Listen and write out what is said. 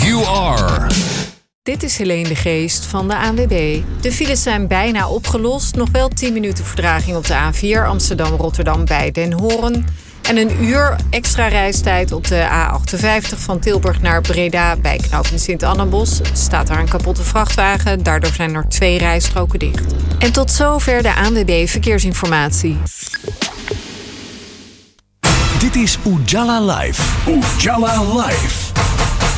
you are. Dit is Helene de Geest van de ANWB. De files zijn bijna opgelost. Nog wel 10 minuten vertraging op de A4 Amsterdam-Rotterdam bij Den Horen. En een uur extra reistijd op de A58 van Tilburg naar Breda bij knooppunt Sint-Annabos. Staat daar een kapotte vrachtwagen, daardoor zijn er 2 rijstroken dicht. En tot zover de ANWB Verkeersinformatie. Dit is Ujala Live. Ujala Live.